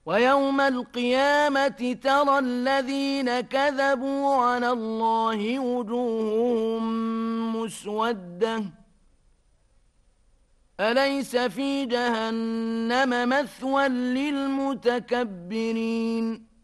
ويوم القيامة ترى الذين كذبوا على الله وجوههم مسودة أليس في جهنم مثوى للمتكبرين